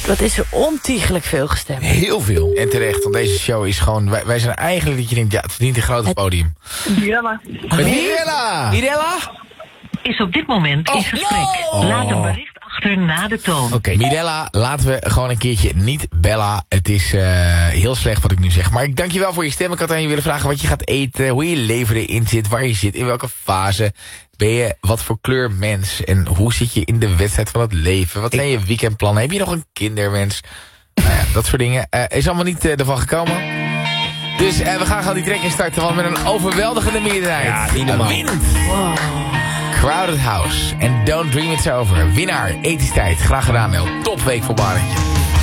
Dat is er ontiegelijk veel gestemd. Heel veel. En terecht, want deze show is gewoon... Wij zijn eigenlijk dat je denkt, ja, het verdient een groot podium. Mirella. Mirella? Is op dit moment in gesprek. No! Laat een bericht achter na de toon. Oké, Mirella, laten we gewoon een keertje niet bellen. Het is heel slecht wat ik nu zeg. Maar ik dank je wel voor je stem. Ik had aan je willen vragen wat je gaat eten, hoe je leven erin zit, waar je zit, in welke fase. Ben je wat voor kleur mens? En hoe zit je in de wedstrijd van het leven? Wat zijn je weekendplannen? Heb je nog een kinderwens? Nou ja, dat soort dingen. Is allemaal niet ervan gekomen. Dus we gaan gewoon die track instarten, want met een overweldigende meerderheid. Ja, niet normaal. Wint. Crowded House en Don't Dream It's Over. Winnaar, ethisch tijd. Graag gedaan, Nel. Topweek voor Barentje.